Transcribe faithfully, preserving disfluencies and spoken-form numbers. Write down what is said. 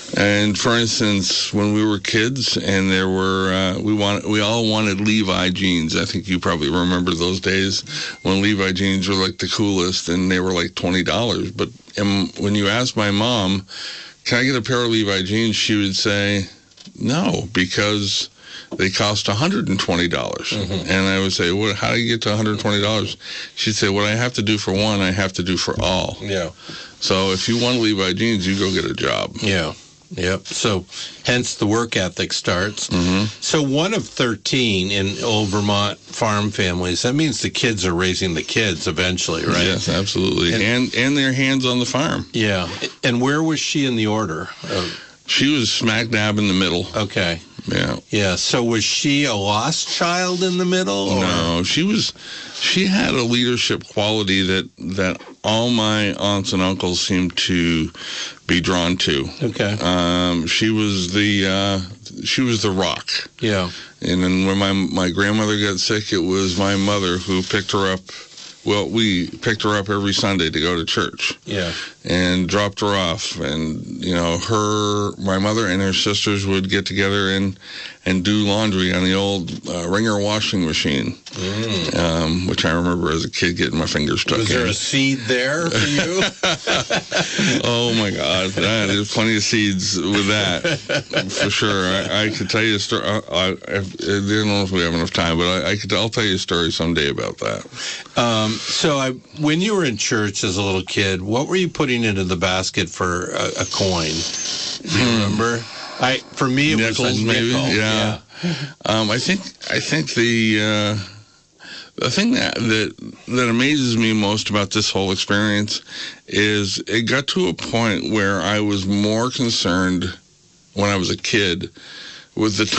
And for instance, when we were kids, and there were uh, we want we all wanted Levi jeans. I think you probably remember those days when Levi jeans were like the coolest, and they were like twenty dollars. But um, when you asked my mom, "Can I get a pair of Levi jeans?" she would say, "No, because they cost one hundred twenty dollars. Mm-hmm. And I would say, "What? How do you get to one hundred twenty dollars? She'd say, "What I have to do for one, I have to do for all." Yeah. So if you want Levi jeans, you go get a job. Yeah. Yep. So hence the work ethic starts. Mm-hmm. So one of thirteen in old Vermont farm families, that means the kids are raising the kids eventually, right? Yes, absolutely. And and, and their hands on the farm. Yeah. And where was she in the order? Of- She was smack dab in the middle. Okay. Yeah. Yeah. So was she a lost child in the middle? Or? No, she was. She had a leadership quality that that all my aunts and uncles seemed to be drawn to. Okay. Um, she was the uh, she was the rock. Yeah. And then when my my grandmother got sick, it was my mother who picked her up. Well, we picked her up every Sunday to go to church. Yeah. And dropped her off. And, you know, her, my mother and her sisters would get together and, and do laundry on the old uh, Ringer washing machine, mm. um, which I remember as a kid getting my fingers stuck in. Was there a seed there for you? Oh, my God. Yeah, there's plenty of seeds with that, for sure. I, I could tell you a story. I, I, I don't know if we have enough time, but I, I could, I'll tell you a story someday about that. Um, so I, when you were in church as a little kid, what were you putting into the basket for a, a coin? Do you remember? I for me it Nickels, was a nickel. Maybe. Yeah. yeah. Um, I think I think the uh, the thing that, that that amazes me most about this whole experience is it got to a point where I was more concerned when I was a kid with the